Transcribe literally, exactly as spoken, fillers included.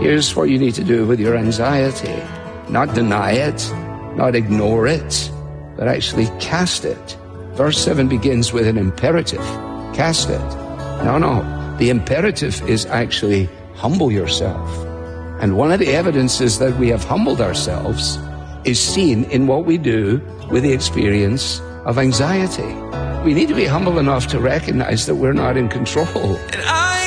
Here's what you need to do with your anxiety. Not deny it, not ignore it, but actually cast it. Verse seven begins with an imperative. Cast it. No, no. The imperative is actually humble yourself. And one of the evidences that we have humbled ourselves is seen in what we do with the experience of anxiety. We need to be humble enough to recognize that we're not in control. And I